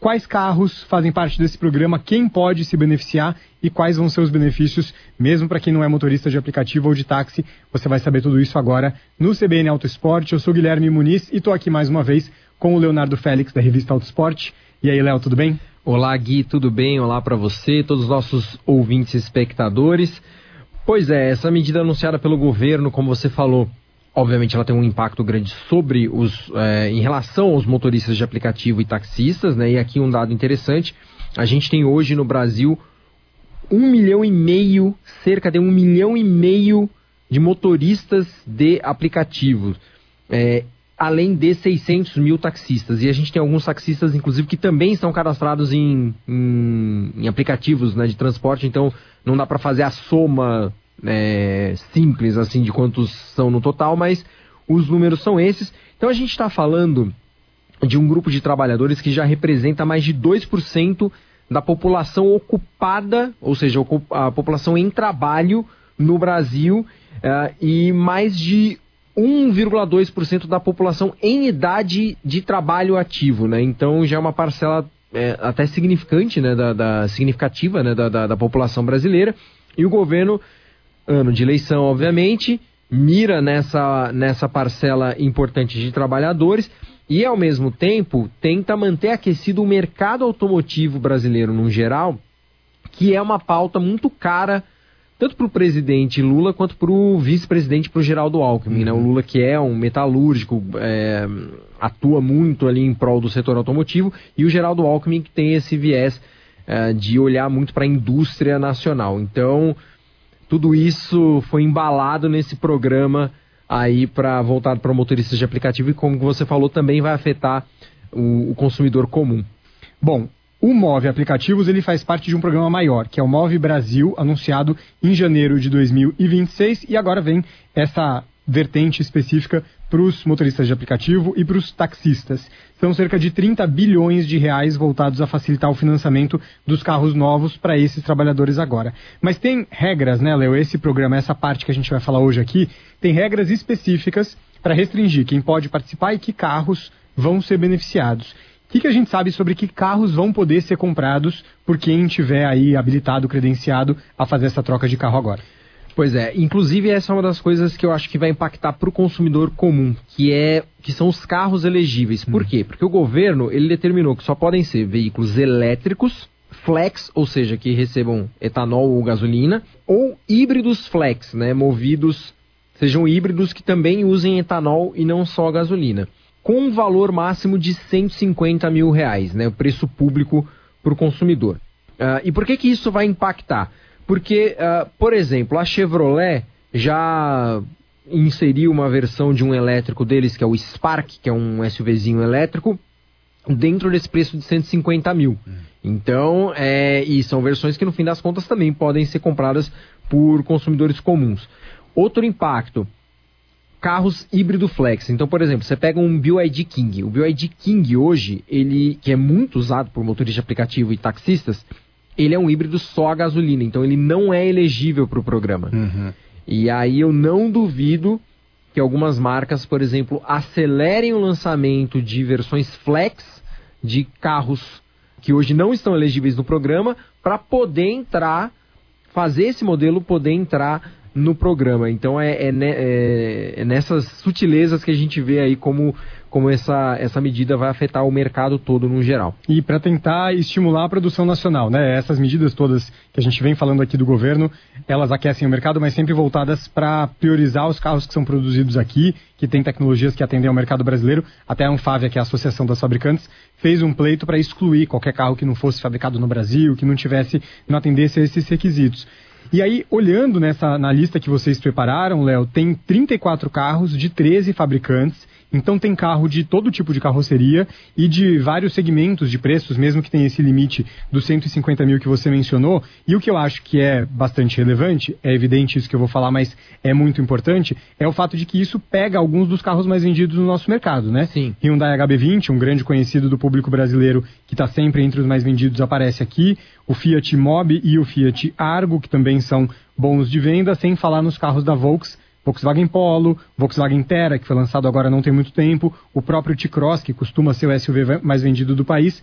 quais carros fazem parte desse programa, quem pode se beneficiar e quais vão ser os benefícios, mesmo para quem não é motorista de aplicativo ou de táxi. Você vai saber tudo isso agora no CBN Auto Esporte. Eu sou Guilherme Muniz e estou aqui mais uma vez com o Leonardo Félix, da revista Auto Esporte. E aí, Léo, tudo bem? Olá, Gui, tudo bem? Olá para você, todos os nossos ouvintes e espectadores. Pois é, essa medida anunciada pelo governo, como você falou, obviamente ela tem um impacto grande sobre em relação aos motoristas de aplicativo e taxistas, né? E aqui um dado interessante, a gente tem hoje no Brasil 1,5 milhão, cerca de 1,5 milhão de motoristas de aplicativos, além de 600 mil taxistas. E a gente tem alguns taxistas, inclusive, que também estão cadastrados em aplicativos, né, de transporte, então não dá para fazer a soma simples assim de quantos são no total, mas os números são esses. Então a gente está falando de um grupo de trabalhadores que já representa mais de 2% da população ocupada, ou seja, a população em trabalho no Brasil, e mais de 1,2% da população em idade de trabalho ativo, né? Então já é uma parcela até significante, né, significativa, né, da população brasileira. E o governo, ano de eleição, obviamente, mira nessa parcela importante de trabalhadores e, ao mesmo tempo, tenta manter aquecido o mercado automotivo brasileiro no geral, que é uma pauta muito cara, tanto para o presidente Lula quanto para o vice-presidente, para o Geraldo Alckmin, né? O Lula, que é um metalúrgico, atua muito ali em prol do setor automotivo, e o Geraldo Alckmin, que tem esse viés de olhar muito para a indústria nacional. Então, tudo isso foi embalado nesse programa aí voltado para motoristas de aplicativo e, como você falou, também vai afetar o consumidor comum. Bom, o Move Aplicativos ele faz parte de um programa maior, que é o Move Brasil, anunciado em janeiro de 2026, e agora vem essa vertente específica para os motoristas de aplicativo e para os taxistas. São cerca de 30 bilhões de reais voltados a facilitar o financiamento dos carros novos para esses trabalhadores agora. Mas tem regras, né, Léo? Esse programa, essa parte que a gente vai falar hoje aqui, tem regras específicas para restringir quem pode participar e que carros vão ser beneficiados. O que a gente sabe sobre que carros vão poder ser comprados por quem tiver aí habilitado, credenciado a fazer essa troca de carro agora? Pois é, inclusive essa é uma das coisas que eu acho que vai impactar para o consumidor comum, que são os carros elegíveis. Por quê? Porque o governo ele determinou que só podem ser veículos elétricos, flex, ou seja, que recebam etanol ou gasolina, ou híbridos flex, né, sejam híbridos que também usem etanol e não só gasolina, com um valor máximo de R$150 mil, né, o preço público para o consumidor. E por que isso vai impactar? Porque, por exemplo, a Chevrolet já inseriu uma versão de um elétrico deles, que é o Spark, que é um SUVzinho elétrico, dentro desse preço de 150 mil. Então, e são versões que no fim das contas também podem ser compradas por consumidores comuns. Outro impacto, carros híbrido flex. Então, por exemplo, você pega um BYD King. O BYD King hoje, que é muito usado por motoristas de aplicativo e taxistas, ele é um híbrido só a gasolina, então ele não é elegível para o programa. E aí eu não duvido que algumas marcas, por exemplo, acelerem o lançamento de versões flex de carros que hoje não estão elegíveis no programa, para poder fazer esse modelo poder entrar no programa. Então é nessas sutilezas que a gente vê aí como essa medida vai afetar o mercado todo no geral. E para tentar estimular a produção nacional, né? Essas medidas todas que a gente vem falando aqui do governo, elas aquecem o mercado, mas sempre voltadas para priorizar os carros que são produzidos aqui, que tem tecnologias que atendem ao mercado brasileiro. Até a Anfávia, que é a Associação das Fabricantes, fez um pleito para excluir qualquer carro que não fosse fabricado no Brasil, que não atendesse a esses requisitos. E aí, olhando na lista que vocês prepararam, Léo, tem 34 carros de 13 fabricantes. Então tem carro de todo tipo de carroceria e de vários segmentos de preços, mesmo que tenha esse limite dos 150 mil que você mencionou. E o que eu acho que é bastante relevante, é evidente isso que eu vou falar, mas é muito importante, é o fato de que isso pega alguns dos carros mais vendidos no nosso mercado, né? Sim. Hyundai HB20, um grande conhecido do público brasileiro, que está sempre entre os mais vendidos, aparece aqui. O Fiat Mobi e o Fiat Argo, que também são bons de venda, sem falar nos carros da Volkswagen Polo, Volkswagen Terra, que foi lançado agora não tem muito tempo, o próprio T-Cross, que costuma ser o SUV mais vendido do país,